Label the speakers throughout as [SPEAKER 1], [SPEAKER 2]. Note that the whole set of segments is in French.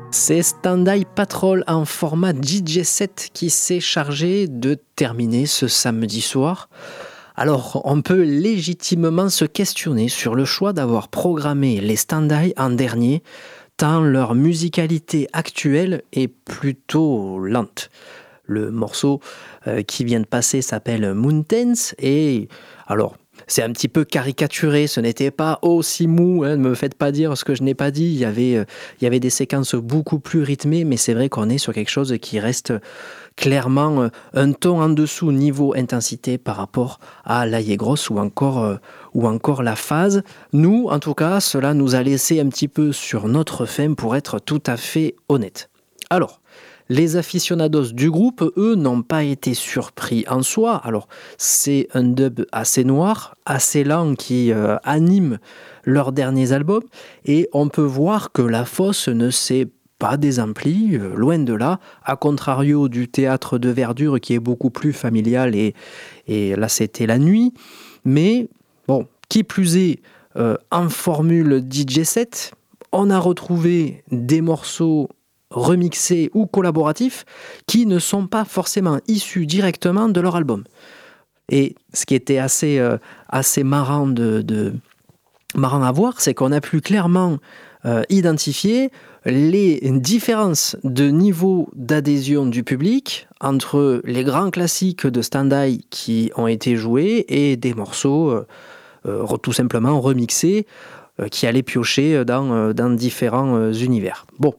[SPEAKER 1] C'est Stand-By Patrol en format DJ set qui s'est chargé de terminer ce samedi soir. Alors, on peut légitimement se questionner sur le choix d'avoir programmé les Stand-By en dernier, tant leur musicalité actuelle est plutôt lente. Le morceau qui vient de passer s'appelle Mountains et alors c'est un petit peu caricaturé, ce n'était pas aussi mou, ne me faites pas dire ce que je n'ai pas dit, il y avait des séquences beaucoup plus rythmées, mais c'est vrai qu'on est sur quelque chose qui reste clairement un ton en dessous niveau intensité par rapport à l'Aïe Grosse ou encore la phase. Nous, en tout cas, cela nous a laissé un petit peu sur notre faim pour être tout à fait honnête. Alors, les aficionados du groupe, eux, n'ont pas été surpris en soi. Alors, c'est un dub assez noir, assez lent qui anime leurs derniers albums. Et on peut voir que la fosse ne s'est pas désemplie, loin de là. A contrario du théâtre de verdure qui est beaucoup plus familial. Et là, c'était la nuit. Mais, bon, qui plus est, en formule DJ set, on a retrouvé des morceaux remixés ou collaboratifs qui ne sont pas forcément issus directement de leur album. Et ce qui était assez marrant marrant à voir, c'est qu'on a pu clairement identifier les différences de niveau d'adhésion du public entre les grands classiques de Stand-By qui ont été joués et des morceaux tout simplement remixés qui allaient piocher dans différents univers. Bon.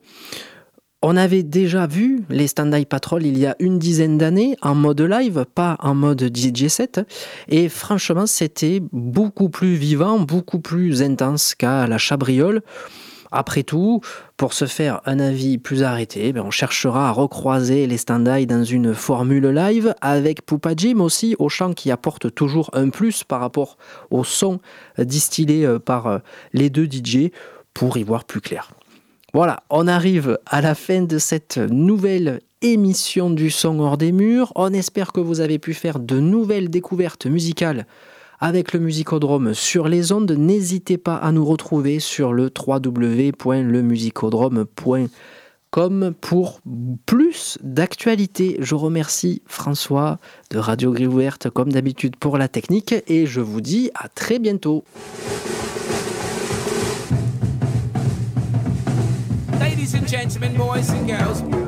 [SPEAKER 1] On avait déjà vu les Stand-By Patrol il y a une dizaine d'années en mode live, pas en mode DJ set. Et franchement, c'était beaucoup plus vivant, beaucoup plus intense qu'à la Chabriole. Après tout, pour se faire un avis plus arrêté, on cherchera à recroiser les Stand-By dans une formule live avec Poupa Jim aussi, au chant qui apporte toujours un plus par rapport au son distillé par les deux DJ pour y voir plus clair. Voilà, on arrive à la fin de cette nouvelle émission du son hors des murs. On espère que vous avez pu faire de nouvelles découvertes musicales avec le Musicodrome sur les ondes. N'hésitez pas à nous retrouver sur le www.lemusicodrome.com pour plus d'actualités. Je remercie François de Radio Grille Ouverte comme d'habitude pour la technique et je vous dis à très bientôt.
[SPEAKER 2] Ladies and gentlemen, boys and girls,